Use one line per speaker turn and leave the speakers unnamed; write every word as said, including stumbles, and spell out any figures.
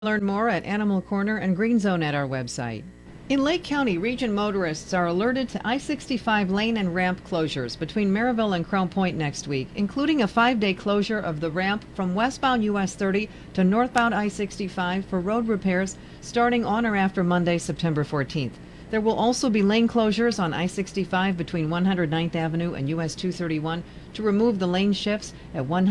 Learn more at Animal Corner and Green Zone at our website. In Lake County, region motorists are alerted to I sixty-five lane and ramp closures between Maryville and Crown Point next week, including a five-day closure of the ramp from westbound U S thirty to northbound I sixty-five for road repairs starting on or after Monday, September fourteenth. There will also be lane closures on I sixty-five between one hundred ninth Avenue and U S two thirty-one to remove the lane shifts at one